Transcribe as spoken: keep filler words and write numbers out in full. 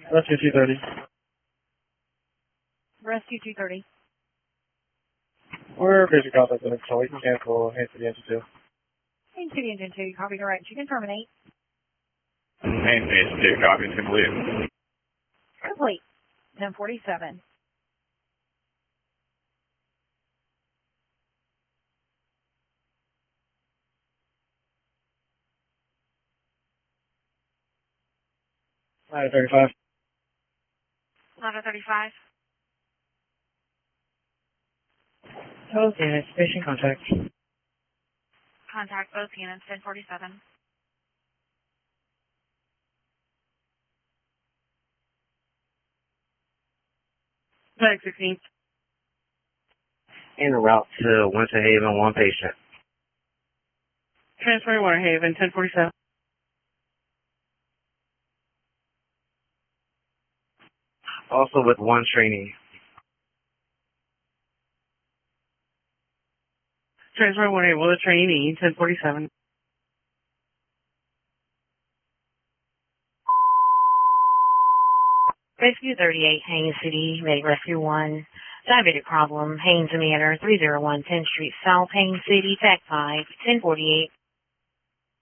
Rescue two thirty. Rescue two thirty. We're basic contact in control. You can cancel Haines City Engine two. Haines City Engine two, copy direct. You can terminate. Haines Engine two, copy, it's complete. Complete. ten forty-seven. Ladder thirty-five. Ladder thirty-five. Both units, station contact. Contact both units, ten forty-seven. Tag sixteen. En route to Winter Haven, one patient. Transferring Winter Haven, ten forty-seven. Also with one trainee. Transferring Winter Haven with a trainee, ten forty-seven. Rescue thirty-eight, Haines City, Medic Rescue one. Diabetic problem, Haines Manor, three oh one tenth Street South, Haines City, Tag five, ten forty-eight.